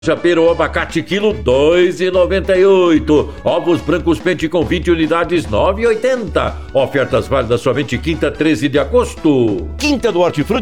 Peru abacate quilo 2,98. Ovos brancos pente com 20 unidades 9,80. Ofertas válidas somente quinta 13 de agosto. Quinta do Hortifruti